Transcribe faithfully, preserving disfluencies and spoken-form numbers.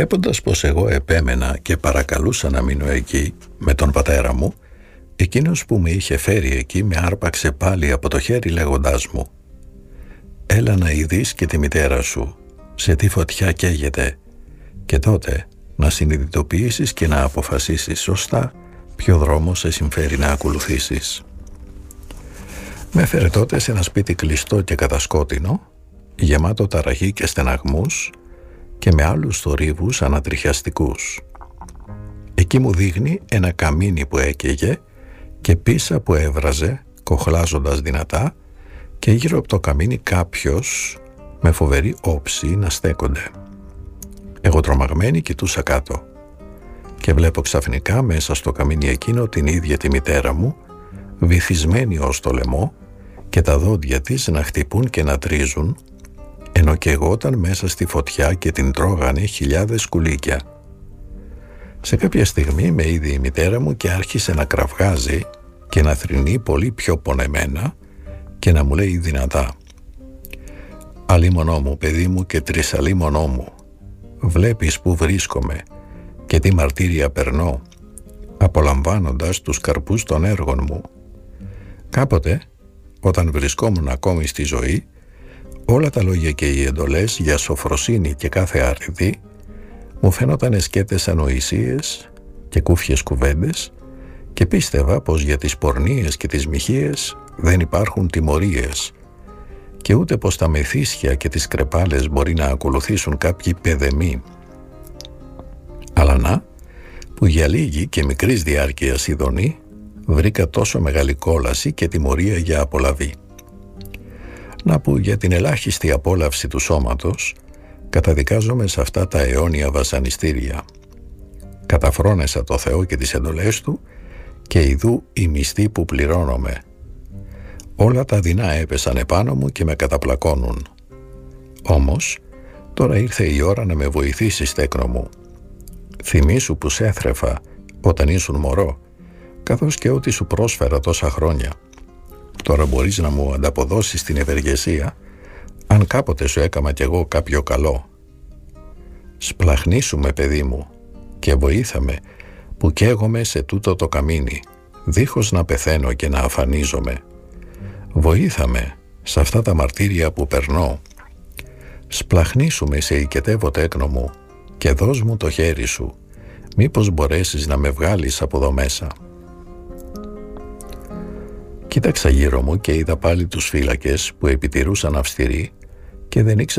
Βλέποντας πως εγώ επέμενα και παρακαλούσα να μείνω εκεί με τον πατέρα μου, εκείνος που με είχε φέρει εκεί με άρπαξε πάλι από το χέρι λέγοντάς μου: «Έλα να ειδείς και τη μητέρα σου, σε τι φωτιά καίγεται, και τότε να συνειδητοποιήσεις και να αποφασίσεις σωστά ποιο δρόμο σε συμφέρει να ακολουθήσεις». Με έφερε τότε σε ένα σπίτι κλειστό και κατασκότεινο, γεμάτο ταραχή και στεναγμούς και με άλλους θορύβους ανατριχιαστικούς. Εκεί μου δείχνει ένα καμίνι που έκαιγε και πίσα που έβραζε κοχλάζοντας δυνατά και γύρω από το καμίνι κάποιος με φοβερή όψη να στέκονται. Εγώ τρομαγμένη κοιτούσα κάτω και βλέπω ξαφνικά μέσα στο καμίνι εκείνο την ίδια τη μητέρα μου, βυθισμένη ως το λαιμό και τα δόντια της να χτυπούν και να τρίζουν, ενώ καιγόταν μέσα στη φωτιά και την τρώγανε χιλιάδες σκουλίκια. Σε κάποια στιγμή με είδε η μητέρα μου και άρχισε να κραυγάζει και να θρηνεί πολύ πιο πονεμένα και να μου λέει δυνατά: «Αλίμονό μου, παιδί μου, και τρισαλίμονό μου, βλέπεις που βρίσκομαι και τι μαρτύρια περνώ, απολαμβάνοντας τους καρπούς των έργων μου». Κάποτε, όταν βρισκόμουν ακόμη στη ζωή, όλα τα λόγια και οι εντολές για σοφροσύνη και κάθε άρρηδη μου φαίνονταν σκέτες ανοησίες και κούφιες κουβέντες και πίστευα πως για τις πορνείες και τις μοιχείες δεν υπάρχουν τιμωρίες και ούτε πως τα μεθύσια και τις κρεπάλες μπορεί να ακολουθήσουν κάποιοι παιδεμοί. Αλλά να, που για λίγη και μικρής διάρκειας ειδονή βρήκα τόσο μεγάλη κόλαση και τιμωρία για απολαβή. Να που για την ελάχιστη απόλαυση του σώματος καταδικάζομαι σε αυτά τα αιώνια βασανιστήρια. Καταφρόνεσα το Θεό και τις εντολές Του και ιδού η μισθή που πληρώνομαι. Όλα τα δεινά έπεσαν επάνω μου και με καταπλακώνουν. Όμως, τώρα ήρθε η ώρα να με βοηθήσεις, τέκνο μου. Θυμήσου που σε έθρεφα όταν ήσουν μωρό, καθώς και ό,τι σου πρόσφερα τόσα χρόνια. Τώρα μπορείς να μου ανταποδώσεις την ευεργεσία, αν κάποτε σου έκαμα κι εγώ κάποιο καλό. Σπλαχνίσου με, παιδί μου, και βοήθαμε που καίγομαι σε τούτο το καμίνι, δίχως να πεθαίνω και να αφανίζομαι. Βοήθαμε σε αυτά τα μαρτύρια που περνώ. Σπλαχνίσου με, σε οικετεύω, τέκνο μου, και δώσ' μου το χέρι σου, μήπως μπορέσεις να με βγάλεις από εδώ μέσα». Κοίταξα γύρω μου και είδα πάλι τους φύλακες που επιτηρούσαν αυστηροί και δεν ήξερα